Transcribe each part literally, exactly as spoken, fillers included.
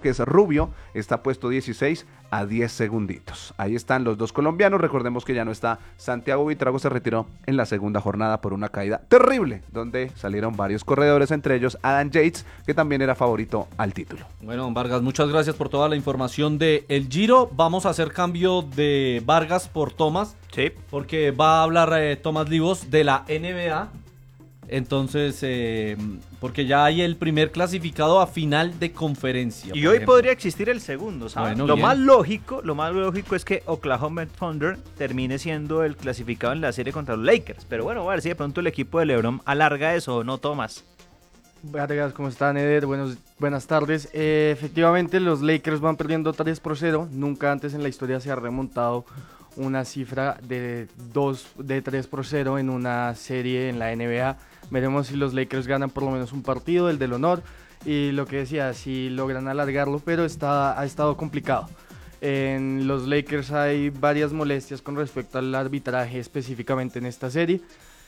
que es Rubio, está puesto dieciséis a diez segunditos. Ahí están los dos colombianos. Recordemos que ya no está Santiago Buitrago, se retiró en la segunda jornada por una caída terrible, donde salieron varios corredores, entre ellos Adam Yates, que también era favorito al título. Bueno, Vargas, muchas gracias por toda la información de El Giro. Vamos a hacer cambio de Vargas por Tomás. Sí. Porque va a hablar eh, Tomás Livos de la N B A. Entonces, eh, porque ya hay el primer clasificado a final de conferencia. Y hoy ejemplo. podría existir el segundo, ¿sabes? Bueno, lo bien. más lógico, lo más lógico es que Oklahoma Thunder termine siendo el clasificado en la serie contra los Lakers. Pero bueno, a ver si de pronto el equipo de LeBron alarga eso o no, Tomás. Vargas, ¿cómo están, Eder? Buenos, buenas tardes. Eh, efectivamente, los Lakers van perdiendo tres por cero. Nunca antes en la historia se ha remontado una cifra de dos, de tres por cero en una serie en la N B A. Veremos si los Lakers ganan por lo menos un partido, el del honor, y lo que decía, si logran alargarlo, pero está, ha estado complicado. En los Lakers hay varias molestias con respecto al arbitraje específicamente en esta serie.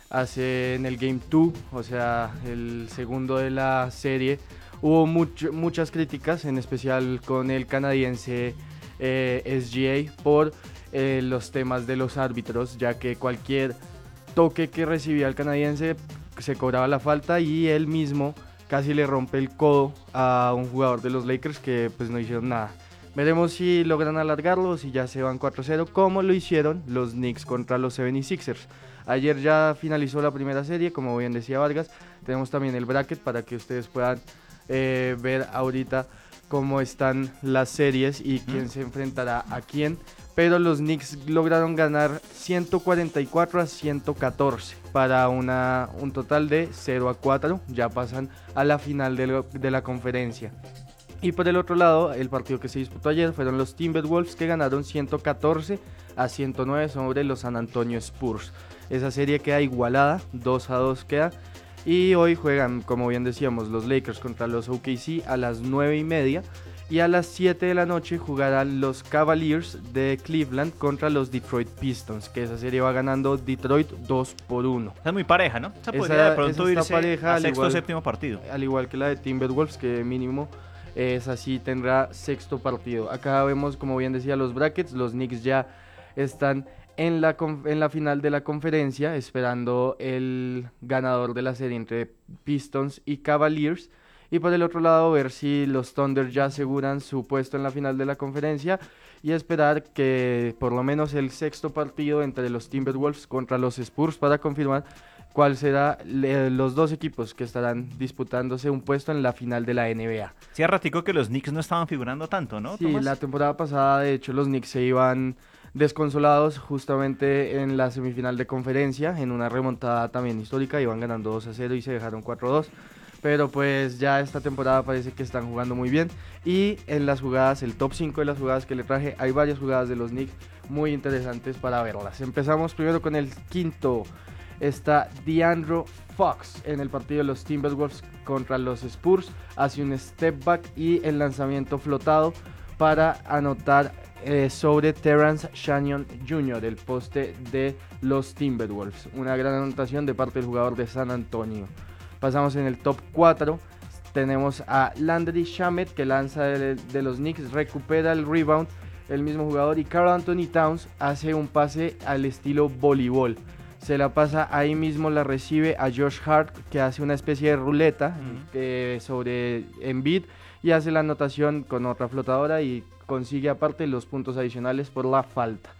Hace en el Game dos, o sea, el segundo de la serie, hubo much, muchas críticas, en especial con el canadiense eh, S G A por eh, los temas de los árbitros, ya que cualquier toque que recibía el canadiense se cobraba la falta y él mismo casi le rompe el codo a un jugador de los Lakers que pues no hicieron nada. Veremos si logran alargarlo, si ya se van cuatro cero, como lo hicieron los Knicks contra los setenta y sixers. Ayer ya finalizó la primera serie, como bien decía Vargas. Tenemos también el bracket para que ustedes puedan eh, ver ahorita cómo están las series y quién uh-huh. se enfrentará a quién. Pero los Knicks lograron ganar ciento cuarenta y cuatro a ciento catorce para una, un total de cero a cuatro. Ya pasan a la final de, lo, de la conferencia. Y por el otro lado, el partido que se disputó ayer fueron los Timberwolves, que ganaron ciento catorce a ciento nueve sobre los San Antonio Spurs. Esa serie queda igualada, dos a dos queda. Y hoy juegan, como bien decíamos, los Lakers contra los O K C a las nueve y media. Y a las siete de la noche jugarán los Cavaliers de Cleveland contra los Detroit Pistons, que esa serie va ganando Detroit dos por uno. Esa es muy pareja, ¿no? Esa podría esa, de pronto irse pareja, a sexto o igual, séptimo partido. Al igual que la de Timberwolves, que mínimo es así, tendrá sexto partido. Acá vemos, como bien decía, los brackets. Los Knicks ya están en la, en la final de la conferencia, esperando el ganador de la serie entre Pistons y Cavaliers. Y por el otro lado, ver si los Thunder ya aseguran su puesto en la final de la conferencia y esperar que por lo menos el sexto partido entre los Timberwolves contra los Spurs para confirmar cuál será le, los dos equipos que estarán disputándose un puesto en la final de la N B A. Sí, a ratico que los Knicks no estaban figurando tanto, ¿no, Sí, Tomás? la temporada pasada, de hecho, los Knicks se iban desconsolados justamente en la semifinal de conferencia, en una remontada también histórica, iban ganando dos a cero y se dejaron cuatro a dos. Pero pues ya esta temporada parece que están jugando muy bien. Y en las jugadas, el top cinco de las jugadas que le traje, hay varias jugadas de los Knicks muy interesantes para verlas. Empezamos primero con el quinto. Está De'Aaron Fox en el partido de los Timberwolves contra los Spurs. Hace un step back y el lanzamiento flotado para anotar eh, sobre Terrence Shannon junior, el poste de los Timberwolves. Una gran anotación de parte del jugador de San Antonio. Pasamos en el top cuatro, tenemos a Landry Shamet, que lanza de, de los Knicks, recupera el rebound, el mismo jugador, y Karl Anthony Towns hace un pase al estilo voleibol. Se la pasa ahí mismo, la recibe a Josh Hart, que hace una especie de ruleta uh-huh. eh, sobre Embiid y hace la anotación con otra flotadora y consigue aparte los puntos adicionales por la falta.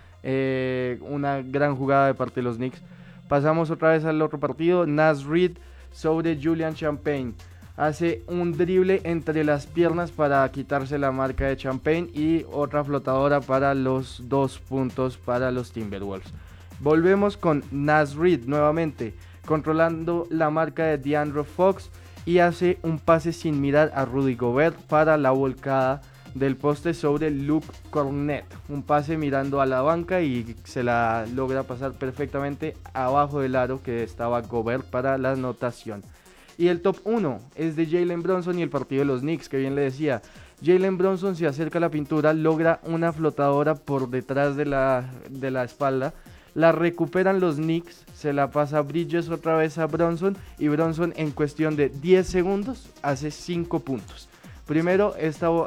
Eh, una gran jugada de parte de los Knicks. Pasamos otra vez al otro partido, Naz Reid sobre Julian Champagne. Hace un drible entre las piernas para quitarse la marca de Champagne y otra flotadora para los dos puntos para los Timberwolves. Volvemos con Naz Reid nuevamente, controlando la marca de De'Aaron Fox y hace un pase sin mirar a Rudy Gobert para la volcada del poste sobre Luke Kornet. Un pase mirando a la banca y se la logra pasar perfectamente abajo del aro que estaba Gobert para la anotación. Y el top uno es de Jalen Brunson y el partido de los Knicks, que bien le decía. Jalen Brunson se acerca a la pintura, logra una flotadora por detrás de la, de la espalda. La recuperan los Knicks, se la pasa Bridges otra vez a Brunson y Brunson en cuestión de diez segundos hace cinco puntos. Primero, esta,